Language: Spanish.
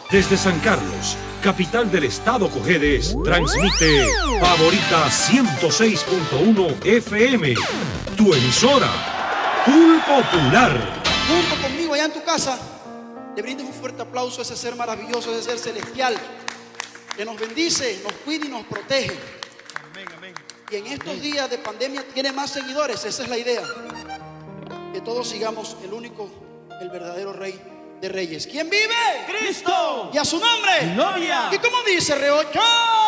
Desde San Carlos, capital del estado Cojedes, transmite Favorita 106.1 FM, tu emisora, Full Popular. Junto conmigo allá en tu casa, le brindes un fuerte aplauso a ese ser maravilloso, a ese ser celestial, que nos bendice, nos cuida y nos protege. Amén, amén. Y en estos días de pandemia tiene más seguidores, esa es la idea. Que todos sigamos el único, el verdadero Rey de Reyes. ¿Quién vive? Cristo. Y a su nombre. Gloria. ¿Y cómo dice, Reocho?